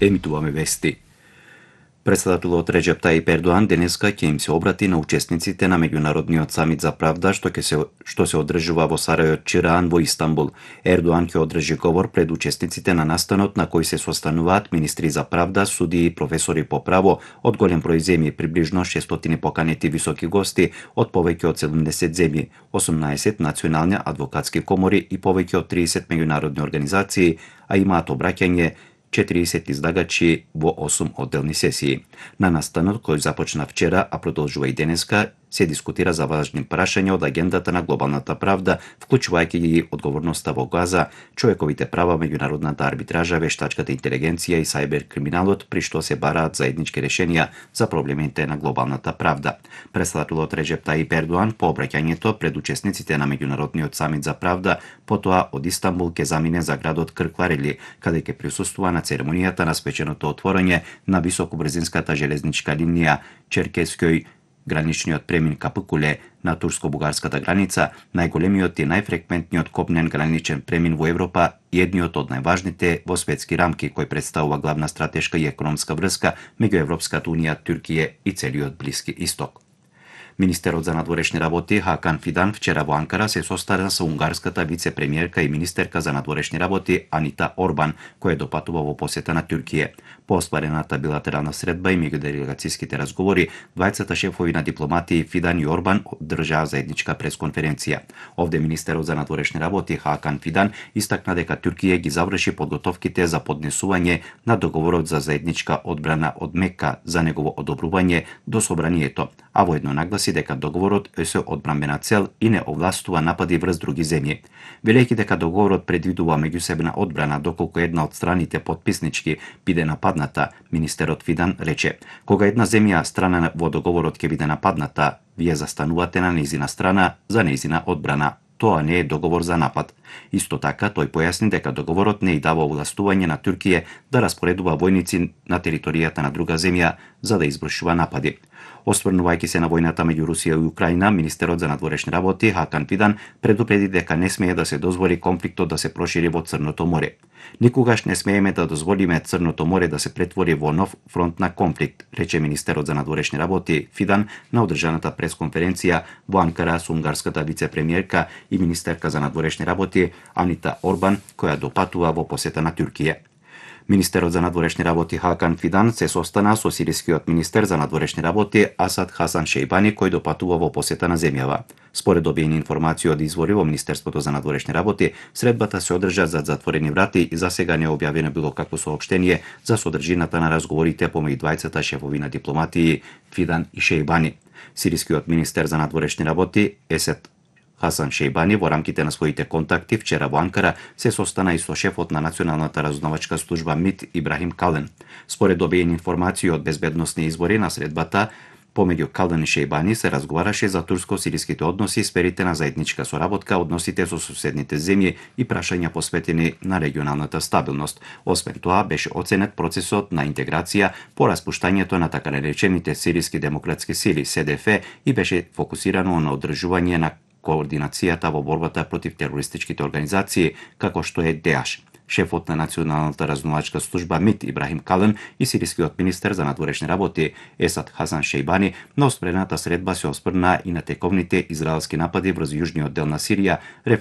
Емитуваме вести. Председателот Реджеп Таип Ердоан денеска ќе им се обрати на учесниците на меѓународниот самит за правда што се одржува во Сарајот Чираан во Истанбул. Ердоан ќе одржи говор пред учесниците на настанот на кој се состануваат министри за правда, судии и професори по право од голем број земји, приближно 600 поканети високи гости од повеќе од 70 земји, 18 национални адвокатски комори и повеќе од 30 меѓународни организации, а имаат обраќање 40 излагачи во 8 одделни сесии. На настанот кој започна вчера, а продолжува и денеска, се дискутира за важни прашања од агендата на глобалната правда, вклучувајќи и одговорноста во Газа, човековите права, меѓународната арбитража, вештачката интелигенција и сајбер криминалот, при што се бараат заеднички решенија за проблемите на глобалната правда. Председателот Реджеп Таип Ердоан по обраќањето пред учесниците на меѓународниот самит за правда, потоа од Истанбул ќе замине за градот Кркварели, каде ќе присуствува на церемонијата на свеченото отворање на високобрзинската железничка линија Черкеској граничниот премин Капыкуле на турско-бугарската граница, најголемиот и најфреквентниот копнен граничен премин во Европа и едниот од најважните во светски рамки, кој представува главна стратешка и економска врска меѓу Европската унија, Туркија и целиот Блиски Исток. Министерот за надворешни работи Хакан Фидан вчера во Анкара се состана со унгарската вице-премиерка и министерка за надворешни работи Анита Орбан, која допатува во посета на Туркија. По остварената билатерална средба и меѓуделегацијските разговори, двајцата шефови на дипломатии Фидан и Орбан одржаа заедничка пресконференција. Овде министерот за надворешни работи Хакан Фидан истакна дека Туркија ги заврши подготовките за поднесување на договорот за заедничка одбрана од Мека за негово одобрување до собранието, а воедно нагласи дека договорот е со одбранбена цел и не овластува напади врз други земји. Велејќи дека договорот предвидува меѓусебна одбрана доколку една од страните потписнички биде нападната, министерот Фидан рече: кога една земја страна во договорот ќе биде нападната, вие застанувате на нејзина страна за нејзина одбрана. Тоа не е договор за напад. Исто така, тој појасни дека договорот не и дава овластување на Туркија да распоредува војници на територијата на друга земја за да извршува напади. Осврнувајќи се на војната меѓу Русија и Украина, министерот за надворешни работи Хакан Фидан предупреди дека не смее да се дозволи конфликтот да се прошири во Црното море. Никогаш не смееме да дозволиме Црното море да се претвори во нов фронт на конфликт, рече министерот за надворешни работи Фидан на одржаната пресконференција во Анкара со унгарската вице-премиерка и министерка за надворешни работи Анита Орбан, која допатува во посета на Туркија. Министерот за надворешни работи Хакан Фидан се состана со сирискиот министер за надворешни работи Асад Хасан Шејбани, кој допатува во посета на земјава. Според добиени информации од извори во Министерството за надворешни работи, средбата се одржа за затворени врати и засега не е објавено било какво соопштение за содржината на разговорите помеѓу двајцата шефови на дипломатии Фидан и Шејбани. Сирискиот министер за надворешни работи Асад Хасан Шејбани во рамките на своите контакти вчера во Анкара се состана и со шефот на националната разузнавачка служба МИТ Ибрахим Кален. Според добиени информации од безбедносни извори на средбата, помеѓу Кален и Шејбани се разговараше за турско-сириските односи, сферите на заедничка соработка, односите со соседните земји и прашања посветени на регионалната стабилност. Освен тоа, беше оценет процесот на интеграција по распуштањето на така наречените сириски демократски сили СДФ и беше фокусирано на одржување на координацијата во борбата против терористичките организации, како што е ДЕАШ. Шефот на националната разузнавачка служба МИТ Ибрахим Кален и сирискиот министер за надворешни работи Асад Хасан Шејбани на оспрената средба се оспрна и на тековните израелски напади врз јужниот дел на Сирија,